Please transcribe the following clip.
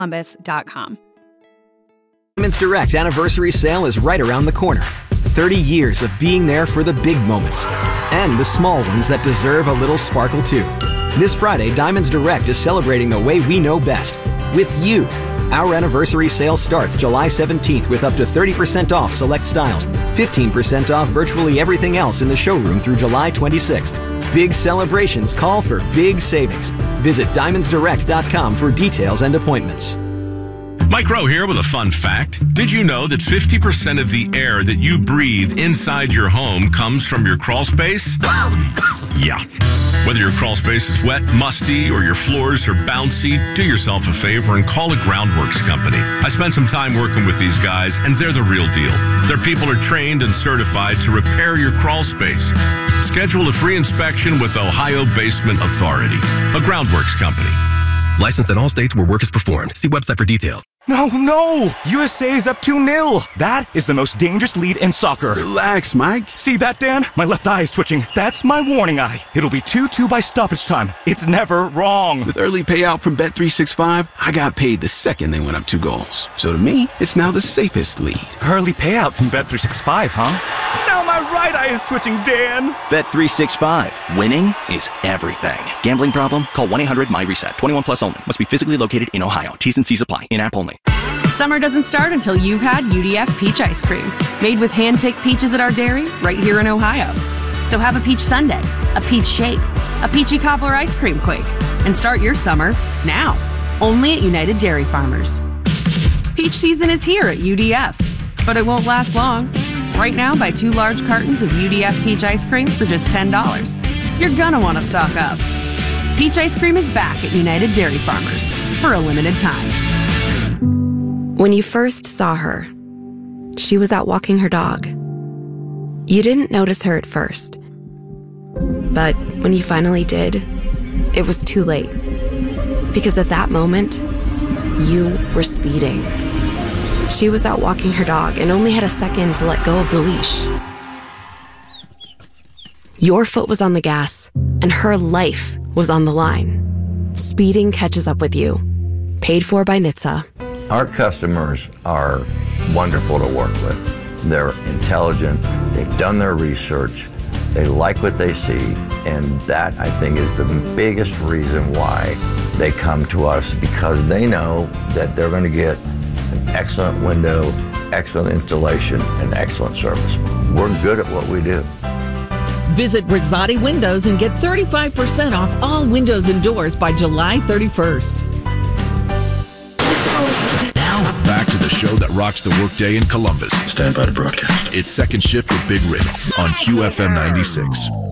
Columbus.com. Diamonds Direct anniversary sale is right around the corner. 30 years of being there for the big moments and the small ones that deserve a little sparkle too. This Friday, Diamonds Direct is celebrating the way we know best, with you. Our anniversary sale starts July 17th with up to 30% off select styles, 15% off virtually everything else in the showroom through July 26th. Big celebrations call for big savings. Visit DiamondsDirect.com for details and appointments. Mike Rowe here with a fun fact. Did you know that 50% of the air that you breathe inside your home comes from your crawl space? Yeah. Whether your crawl space is wet, musty, or your floors are bouncy, do yourself a favor and call a Groundworks company. I spent some time working with these guys, and they're the real deal. Their people are trained and certified to repair your crawl space. Schedule a free inspection with Ohio Basement Authority, a Groundworks company. Licensed in all states where work is performed. See website for details. No! USA is up 2-0. That is the most dangerous lead in soccer. Relax, Mike. See that, Dan? My left eye is twitching. That's my warning eye. It'll be 2-2 by stoppage time. It's never wrong. With early payout from Bet365, I got paid the second they went up 2 goals. So to me, it's now the safest lead. Early payout from Bet365, huh? Now my right eye is twitching, Dan. Bet365. Winning is everything. Gambling problem? Call 1-800-MY-RESET. 21 plus only. Must be physically located in Ohio. T's and C's apply. In-app only. Summer doesn't start until you've had UDF peach ice cream. Made with hand-picked peaches at our dairy right here in Ohio. So have a peach sundae, a peach shake, a peachy cobbler ice cream quake, and start your summer now. Only at United Dairy Farmers. Peach season is here at UDF, but it won't last long. Right now, buy 2 large cartons of UDF peach ice cream for just $10. You're gonna want to stock up. Peach ice cream is back at United Dairy Farmers for a limited time. When you first saw her, she was out walking her dog. You didn't notice her at first. But when you finally did, it was too late. Because at that moment, you were speeding. She was out walking her dog and only had a second to let go of the leash. Your foot was on the gas, and her life was on the line. Speeding catches up with you. Paid for by NHTSA. Our customers are wonderful to work with. They're intelligent, they've done their research, they like what they see, and that, I think, is the biggest reason why they come to us, because they know that they're going to get an excellent window, excellent installation, and excellent service. We're good at what we do. Visit Brazotti Windows and get 35% off all windows and doors by July 31st. Back to the show that rocks the workday in Columbus. Stand by to broadcast. It's Second Shift with Big Rig on QFM 96.